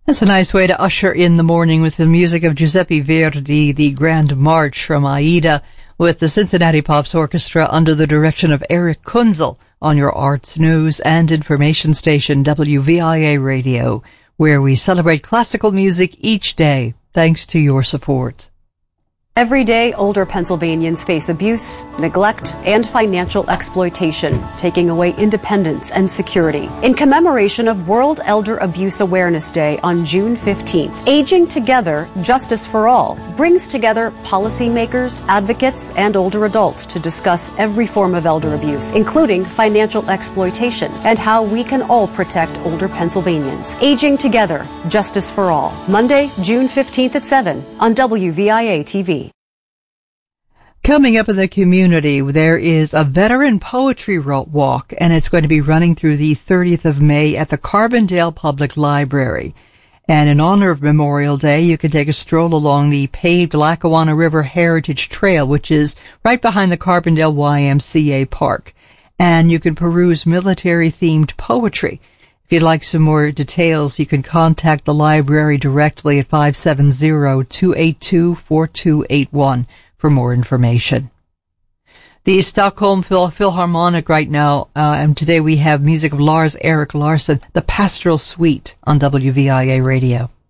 That's a nice way to usher in the morning with the music of Giuseppe Verdi, the Grand March from Aida, with the Cincinnati Pops Orchestra under the direction of Eric Kunzel on your arts, news, and information station, WVIA Radio, where we celebrate classical music each day, thanks to your support. Every day, older Pennsylvanians face abuse, neglect, and financial exploitation, taking away independence and security. In commemoration of World Elder Abuse Awareness Day on June 15th, Aging Together, Justice for All brings together policymakers, advocates, and older adults to discuss every form of elder abuse, including financial exploitation, and how we can all protect older Pennsylvanians. Aging Together, Justice for All, Monday, June 15th at 7 on WVIA TV. Coming up in the community, there is a veteran poetry walk, and it's going to be running through the 30th of May at the Carbondale Public Library. And in honor of Memorial Day, you can take a stroll along the paved Lackawanna River Heritage Trail, which is right behind the Carbondale YMCA Park. And you can peruse military-themed poetry. If you'd like some more details, you can contact the library directly at 570-282-4281. for more information. The Stockholm Philharmonic right now, and today we have music of Lars Erik Larsson, the Pastoral Suite on WVIA Radio.